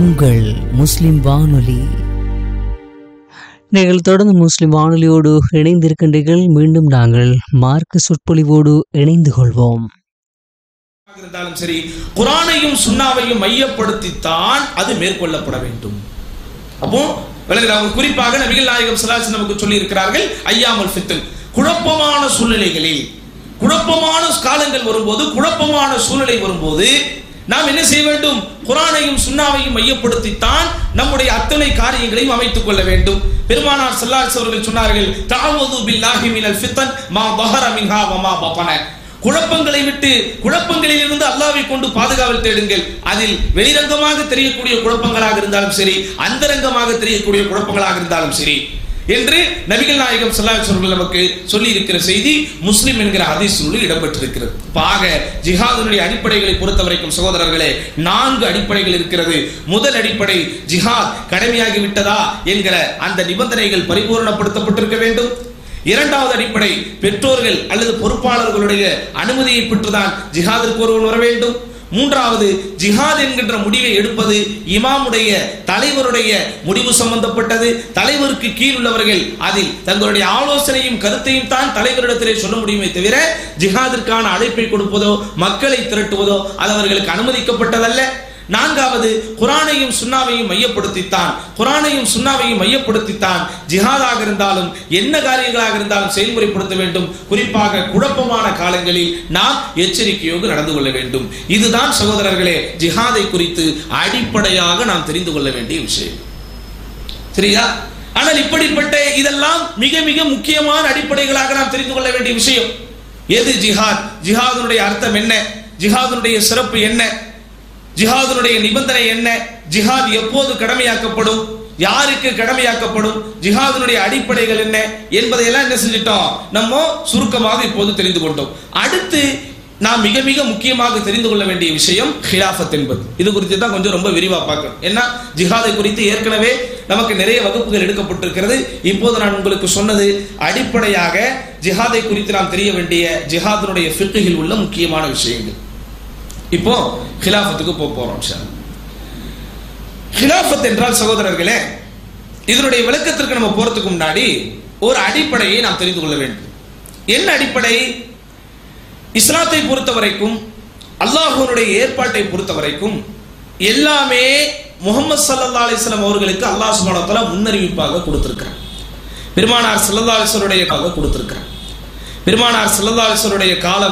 உங்கள் முஸ்லிம் வானொலி. நீங்கள் தொடர்ந்து முஸ்லிம் வானொலியோடு இணைந்திருக்கின்றீர்கள். மீண்டும் நாங்கள் மார்க்க சொற்பொழிவோடு இணைந்து கொள்வோம். இருந்தாலும் சரி, குர்ஆனையும் சுன்னாவையும் மையப்படுத்தித்தான் அது மேற்கொள்ளப்பட வேண்டும். அப்போ குறிப்பாக நபிகள் நாயகம் ஸல்லல்லாஹு அலைஹி வஸல்லம் நமக்கு சொல்லி இருக்கிறார்கள், ஐயாமுல் ஃபித்ன், குழப்பமான சூழ்நிலைகளில், குழப்பமான காலங்கள் வரும்போது, குழப்பமான சூழ்நிலை வரும்போது நாம் என்ன செய்ய வேண்டும்? குர்ஆனையும் சுன்னாவையும் மையப்படுத்தித்தான் நம்முடைய அத்தனை காரியங்களையும் அமைத்துக் கொள்ள வேண்டும். பெருமானார் ஸல்லல்லாஹு அலைஹி வஸல்லம் சொன்னார்கள், தஅவது பில்லாஹி மினல் ஃபித்ன் மா ظஹர மின்ஹா வ மா பதன. குழப்பங்களை விட்டு, குழப்பங்களில் இருந்து அல்லாஹ்வை கொண்டு பாதுகாவல் தேடுங்கள். அதில் வெளிரங்கமாக தெரியக்கூடிய குழப்பங்களாக இருந்தாலும் சரி, அந்தரங்கமாக தெரியக்கூடிய குழப்பங்களாக இருந்தாலும் சரி என்று நபிகள் நாயகம் ஸல்லல்லாஹு அலைஹி வஸல்லம் நமக்கு சொல்லி இருக்கிற செய்தி முஸ்லிம் என்கிற ஹதீஸில் இடம்பெற்றிருக்கிறது. ஆக ஜிஹாதுடைய அடிப்படைகளை பொறுத்தவரைக்கும் சகோதரர்களே, 4 அடிப்படைகள் இருக்கிறது. முதல் அடிப்படை, ஜிஹாத் கடமையாகி விட்டதா என்கிற அந்த நிபந்தனைகள் பரிபூரணப்படுத்தப்பட்டிருக்க வேண்டும். இரண்டாவது அடிப்படை, பெற்றோர்கள் அல்லது பொறுப்பாளர்களுடைய அனுமதியை பெற்றுதான் ஜிஹாதிற்கு ஒருவன் வர வேண்டும். மூன்றாவது, ஜிஹாத் என்கின்ற முடிவை எடுப்பது இமாமுடைய, தலைவருடைய முடிவு சம்பந்தப்பட்டது. தலைவருக்கு கீழ் உள்ளவர்கள் அதில் தங்களுடைய ஆலோசனையும் கருத்தையும் தான் தலைவரிடத்திலே சொல்ல முடியுமே தவிர ஜிஹாதிற்கான அழைப்பை கொடுப்பதோ மக்களை திரட்டுவதோ அது அவர்களுக்கு அனுமதிக்கப்பட்டதல்ல. நான்காவது, குர்ஆனையும் சுன்னாவையும் மையப்படுத்தித்தான், குர்ஆனையும் சுன்னாவையும் மையப்படுத்தித்தான் ஜிஹாதாக இருந்தாலும் என்ன காரியங்களாக இருந்தாலும் செயல்முறைப்படுத்த வேண்டும். குறிப்பாக குழப்பமான காலங்களில் நாம் எச்சரிக்கையோடு நடந்து கொள்ள வேண்டும். இதுதான் சகோதரர்களே ஜிஹாதை குறித்து அடிப்படையாக நாம் தெரிந்து கொள்ள வேண்டிய விஷயம். சரியா? ஆனால் இப்படிப்பட்ட இதெல்லாம் மிக மிக முக்கியமான அடிப்படைகளாக நாம் தெரிந்து கொள்ள வேண்டிய விஷயம். எது ஜிஹாத்? ஜிஹாதுடைய அர்த்தம் என்ன? ஜிஹாதுடைய சிறப்பு என்ன? ஜிஹாதுடைய நிபந்தனை என்ன? ஜிஹாத் எப்போது கடமையாக்கப்படும்? யாருக்கு கடமையாக்கப்படும்? ஜிஹாதுடைய அடிப்படைகள் என்ன என்பதையெல்லாம் என்ன செஞ்சிட்டோம்? நம்ம சுருக்கமாக இப்போது தெரிந்து கொண்டோம். அடுத்து நாம் மிக மிக முக்கியமாக தெரிந்து கொள்ள வேண்டிய விஷயம் ஹிலாஃபத் என்பது. இது குறித்து தான் கொஞ்சம் ரொம்ப விரிவா பார்க்கணும். ஏன்னா ஜிஹாதை குறித்து ஏற்கனவே நமக்கு நிறைய வகுப்புகள் எடுக்கப்பட்டிருக்கிறது. இப்போது நான் உங்களுக்கு சொன்னது அடிப்படையாக ஜிஹாதை குறித்து நாம் தெரிய வேண்டிய ஜிஹாதுடைய ஃபிக்ஹில் உள்ள முக்கியமான விஷயங்கள். இப்போ ஹிலாஃபத்துக்கு போறோம். ஹிலாஃபத் என்றால் சகோதரர்களே, இதனுடைய விளக்கத்திற்கு நம்ம போறதுக்கு முன்னாடி ஒரு அடிப்படையை நாம் தெரிந்து கொள்ள வேண்டும். என்ன அடிப்படை? இஸ்லாத்தை பொறுத்த வரைக்கும், அல்லாஹ்வுடைய ஏற்பாட்டை பொறுத்த வரைக்கும் எல்லாமே முஹம்மது ஸல்லல்லாஹு அலைஹி வஸல்லம் அவர்களுக்கு அல்லாஹ் சுப்ஹானஹு வ தஆலா முன்னறிவிப்பாக கொடுத்திருக்கிறார். பெருமானார் ஸல்லல்லாஹு அலைஹி வஸல்லம் கொடுத்திருக்கிறார். பெருமானார் ஸல்லல்லாஹு அலைஹி வஸல்லம் கால